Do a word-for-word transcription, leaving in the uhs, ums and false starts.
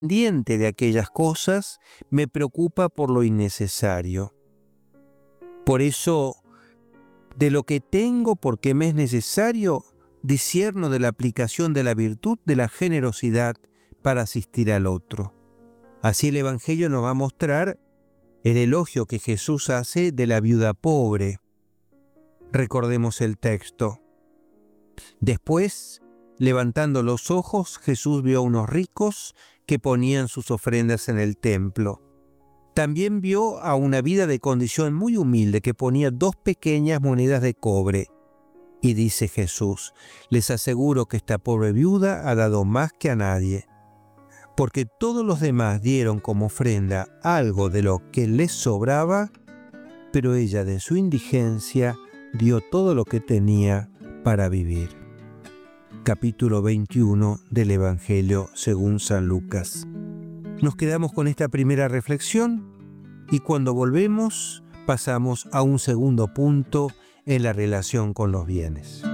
pendiente de aquellas cosas, me preocupa por lo innecesario. Por eso, de lo que tengo porque me es necesario, discierno de la aplicación de la virtud de la generosidad para asistir al otro. Así el Evangelio nos va a mostrar el elogio que Jesús hace de la viuda pobre. Recordemos el texto. Después, levantando los ojos, Jesús vio a unos ricos que ponían sus ofrendas en el templo. También vio a una viuda de condición muy humilde que ponía dos pequeñas monedas de cobre. Y dice Jesús, les aseguro que esta pobre viuda ha dado más que a nadie, porque todos los demás dieron como ofrenda algo de lo que les sobraba, pero ella de su indigencia dio todo lo que tenía para vivir. Capítulo veintiuno del Evangelio según San Lucas. Nos quedamos con esta primera reflexión y cuando volvemos pasamos a un segundo punto en la relación con los bienes.